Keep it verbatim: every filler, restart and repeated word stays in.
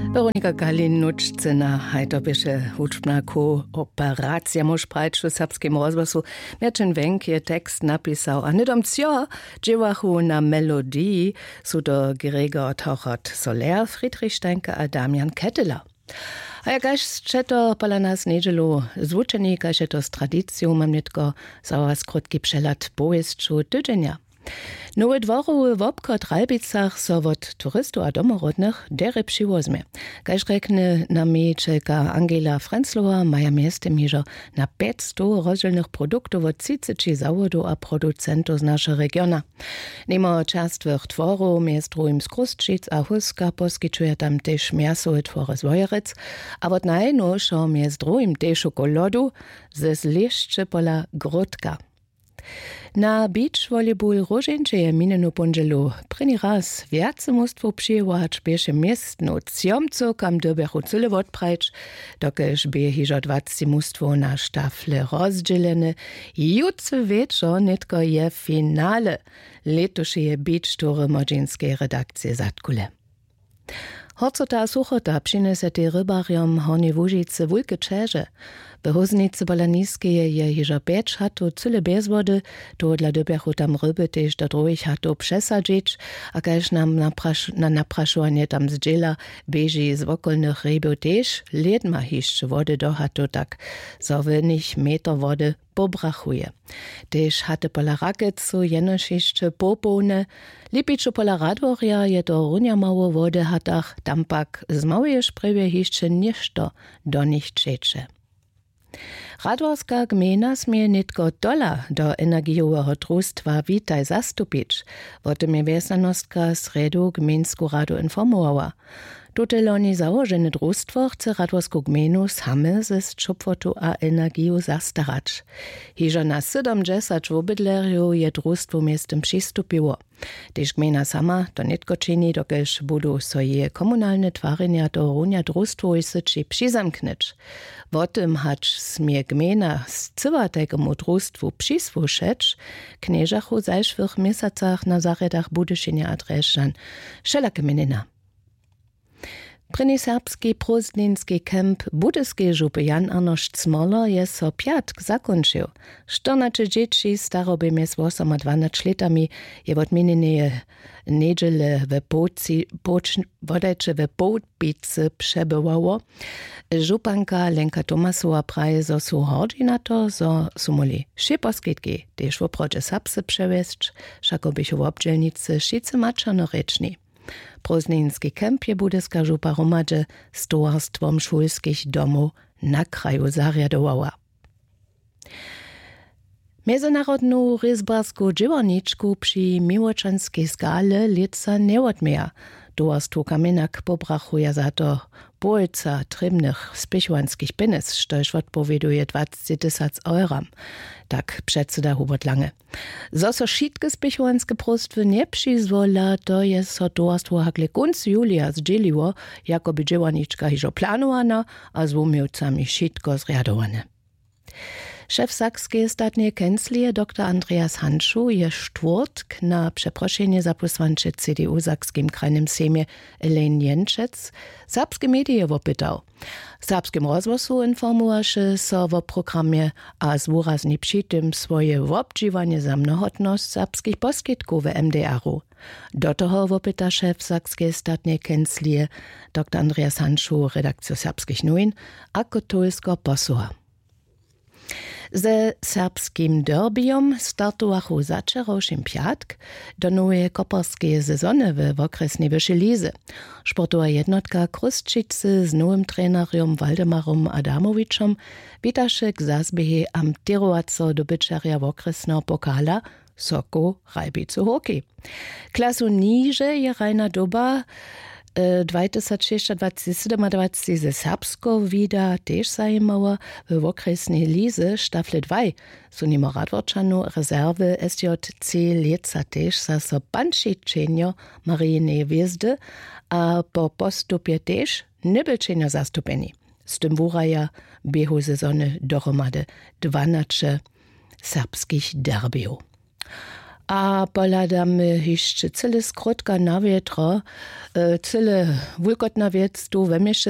Weronika Kalin-Nuczcyna, hajtopische huczbna kooperacja muž prajč v serbskim rozhlasu. Mierčin Wenk je tekst napisał, a nedom cio dziełachu na melodii su do Gregor Tauchert Soler, Friedrich Steinke a Damian Ketteler. A jakaś to pala nas niedzielu zvučeni, kaž je to z tradicją, mam nitko za krótki przelat powieściu tydzienia. Nowe dworu w obkot Ralbicach so wot turystów a domorodnych dere przywozmy. Kaž rekne namieczeka Angela Frenzlowa, maja mieste miżo na pięćset rozdzielnych produktów od trzydziestu zawodów a producentów z naszego regiona. Nimo czastwych tworów miestru z Krustčic a Huska poskyčuje tam też mięsowe twory z Wojeric, a wot najnowszą miestru im też czekolaду ze zliszczy pola Grodka. Na beach volleyball Rożęcie je minenu pondzielu prvi raz viace mustwo przyjechać bieše miestnu ciomco, kam dobechu cyle odprajč, dokež bie hižo dwadzieścia mustwo na štafle rozdzielene. Jutce wieczor nitko je finale letošeje beach tury modzinskiej redakcji Zatkule. Horcota a suchota přinese te rybariom Hornej Łužice wulke čeže. W Hoznicy Bolaniskiej je hižo pěć hatu cyle bez wody, to dla dobechu tam ryby też do druhých hatu przesadzić, a kaž nam napraš, na napraszanie tam zdziela beži z okolnych rybiów też led ma hišće wody do hatu tak, so wenig meter wody pobrachuje. Też hatte pola rakecu jenož hišće popone, lipiču pola radworja je to runja mało wody hatach, tam pak z małej szprewie hišće ništo do nich čeče. Radworska gmina smie nitko dola do energijowego društva Witaj zastupić. O tym je wiesanostka z redu gminsku radu informowała. Tuteloni założone društvo chce Radworsku gminu same ze čopwotu a energiju zastarać. Hižo na siedemdziesiąt wobydlerju je društvo miestem přistupiło. Tež gmina sama to nitko čini, dokež budu so je komunalne twarenja do runja društvo isyči přizamknyć. O tym hacz smie gmina z cywategemu društvu přisłušeć, knieżachu zajszwych miesacach na zaredach budyšenja adrešan. Šelake menina. Prini serbski prozdninski kemp budyskiej župy Jan Arnošt Smoler je so piatk zakončil. čtrnaście dzieci staroby mjez osem a dvanaest letami je od minine nedžele v Poci, poč, vodajče v Podbice přebywało. Županka Lenka Tomasova praje, zo su hordzi na to, zo su moli šiposkitki, tež v oproče sapse převesť, šako bych v obdželnice šice mačano rečni. Prozdninski kemp je budyska župa hromadže z towarstwom szulskich domów na kraju zarjadowała. Międzynarodną ryzbarską dziewarniczku przy miłoczanskiej skale lica nie odmieja. Towarstwo Kamenak pobrachuje za to bolca trybnych spichwanskich pieniędzy, štož odpowieduje dwadzieścia tysięcy euro. Tak przedseda Hubert Lange. Zo so šitke spichwanske prostwy nie przyzwola, to je so towarstwo hakle kunc julia zdzieliło, jakoby dziewarniczka hižo planowana, a z wumiłcami šitko zriadowane. Szef sakskiej statnej kanclerie dr Andreas Hanschu je štvrtk na przeproszenie za posłancze C D U w sakskim krajnym sejmie Elaine Jęczec serbskie medie wopytał. W serbskim rozgłosu informowaše so w programie a zwurazni przy tym swoje wobdziwanie za mnohotność serbskich poskitków w M D R-u. Do toho wopyta szef sakskiej statnej kanclerie dr Andreas Hanschu redakcjo serbskich nowin a katolsko posłucha. Ze serbskim derbiom startowachu zaczerowšim piatk do nowej koparskie sezony w okresnej Wyszelizy. Sportowa jednotka Krustčice z nowym trenerem Waldemarom Adamovičom witaše k zazbiehe am tyrovaco dobyčarja okresného pokala Soko Ralbicu Hokej. Klasu niže je Rainer Doba dwa tysiące dwadzieścia ze Serbsko wieder też zajmowa w okresnej lize štafle dwa. Su nimo Radworčanu rezerwy S J C leca też za so banšičenjo Marijine Hviezdy, a po postupie też nebylčenjo zastupeni. Z tym wuraja biehu sezony dohromady dwanaście serbskich derbiów. A poladamy jeszcze cyle skrótka na wietro, cyle wulkot na wiec, tu we mieście